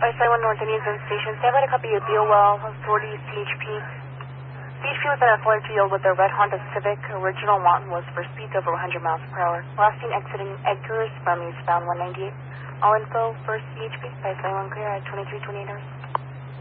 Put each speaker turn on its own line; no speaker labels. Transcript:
571 North Indian Station. Stand by to copy a BOL, authority CHP. CHP was in a flight field with their red Honda Civic. Original want was for speeds over 100 miles per hour. Last seen exiting Edgar's from eastbound 198. All info for CHP, 571 clear at 2328 hours.